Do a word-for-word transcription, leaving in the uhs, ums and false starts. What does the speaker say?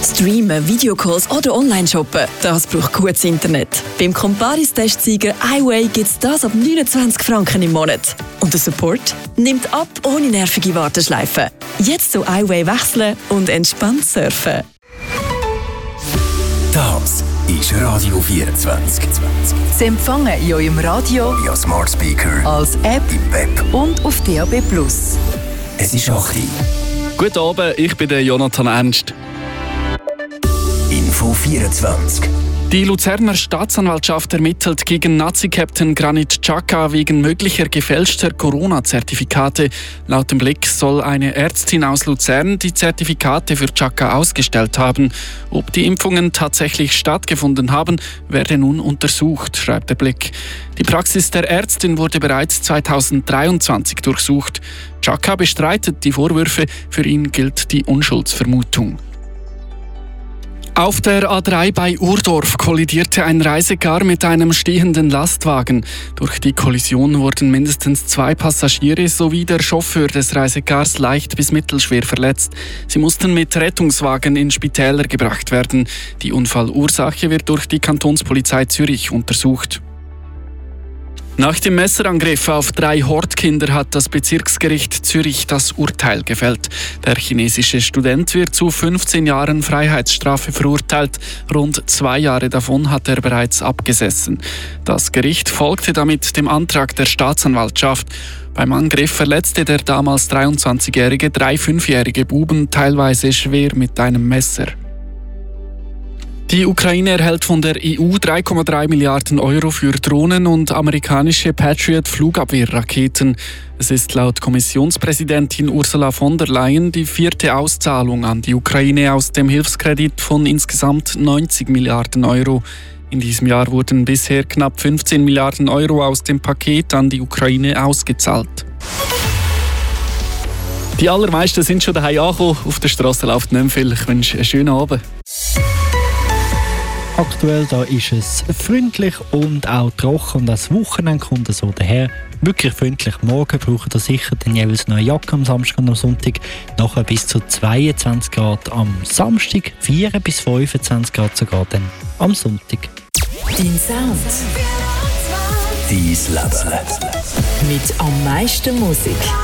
Streamen, Videocalls oder Online-Shoppen, das braucht gutes Internet. Beim Comparis-Testsieger iWay gibt es das ab neunundzwanzig Franken im Monat. Und der Support nimmt ab ohne nervige Warteschleifen. Jetzt zu iWay wechseln und entspannt surfen. Das ist Radio vierundzwanzig. Sie empfangen in eurem Radio, via Smart Speaker, als App im Web und auf D A B plus. Es ist acht Uhr. Guten Abend, ich bin der Jonathan Ernst. Info vierundzwanzig. Die Luzerner Staatsanwaltschaft ermittelt gegen Nazi-Captain Granit Xhaka wegen möglicher gefälschter Corona-Zertifikate. Laut dem Blick soll eine Ärztin aus Luzern die Zertifikate für Xhaka ausgestellt haben. Ob die Impfungen tatsächlich stattgefunden haben, werde nun untersucht, schreibt der Blick. Die Praxis der Ärztin wurde bereits zweitausenddreiundzwanzig durchsucht. Xhaka bestreitet die Vorwürfe, für ihn gilt die Unschuldsvermutung. Auf der A drei bei Urdorf kollidierte ein Reisegar mit einem stehenden Lastwagen. Durch die Kollision wurden mindestens zwei Passagiere sowie der Chauffeur des Reisegars leicht bis mittelschwer verletzt. Sie mussten mit Rettungswagen in Spitäler gebracht werden. Die Unfallursache wird durch die Kantonspolizei Zürich untersucht. Nach dem Messerangriff auf drei Hortkinder hat das Bezirksgericht Zürich das Urteil gefällt. Der chinesische Student wird zu fünfzehn Jahren Freiheitsstrafe verurteilt. Rund zwei Jahre davon hat er bereits abgesessen. Das Gericht folgte damit dem Antrag der Staatsanwaltschaft. Beim Angriff verletzte der damals dreiundzwanzigjährige drei fünfjährige Buben teilweise schwer mit einem Messer. Die Ukraine erhält von der E U drei Komma drei Milliarden Euro für Drohnen und amerikanische Patriot-Flugabwehrraketen. Es ist laut Kommissionspräsidentin Ursula von der Leyen die vierte Auszahlung an die Ukraine aus dem Hilfskredit von insgesamt neunzig Milliarden Euro. In diesem Jahr wurden bisher knapp fünfzehn Milliarden Euro aus dem Paket an die Ukraine ausgezahlt. Die allermeisten sind schon daheim angekommen. Auf der Straße läuft nicht mehr viel. Ich wünsche einen schönen Abend. Aktuell da ist es freundlich und auch trocken und das Wochenende kommt so daher. Wirklich freundlich. Morgen braucht ihr sicher dann jeweils noch eine Jacke am Samstag und am Sonntag. Nachher bis zu zweiundzwanzig Grad am Samstag, vier bis fünfundzwanzig Grad sogar dann am Sonntag. Dein Sound. Dein Leben. Mit am meisten Musik.